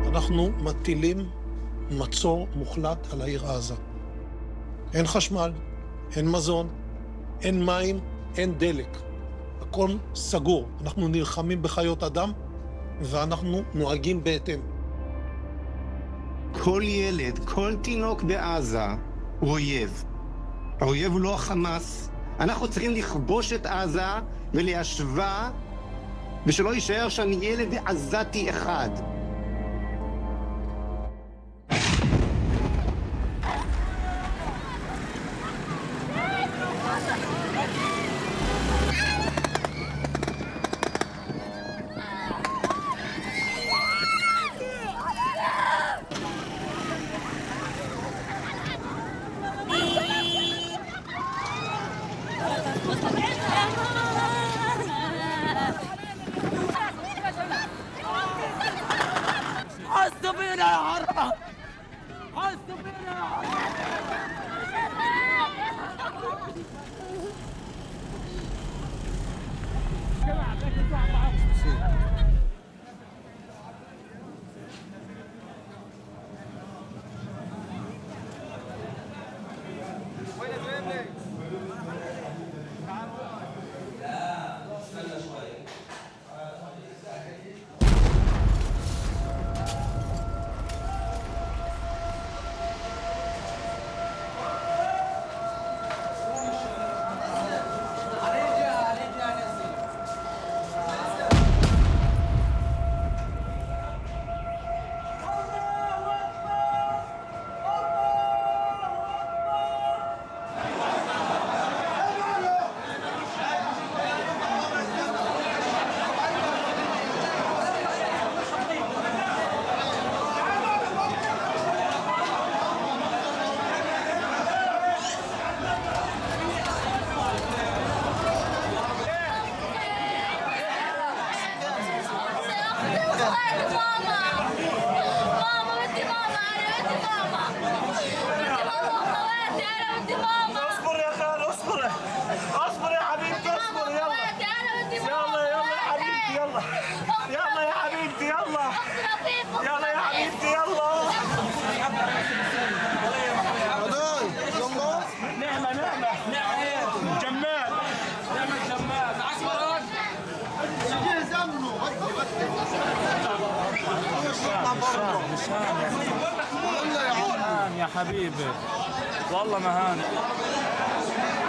אנחנו מטילים מצור מוחלט על העיר עזה. אין חשמל, אין מזון, אין מים, אין דלק. הכל סגור. אנחנו נלחמים בחיות אדם ואנחנו נוהגים בהתאם. כל ילד, כל תינוק בעזה הוא אויב. האויב הוא לא החמאס. אנחנו צריכים לכבוש את עזה וליישבה, ושלא יישאר שם ילד עזתי אחד. حسوا بينا يا عرب، حسوا بينا يا عرب. يلا يا حبيبتي يلا يلا يا حبيبتي يلا نعمة جمال عسكرات جهز امنه مهان يا حبيبي والله مهان.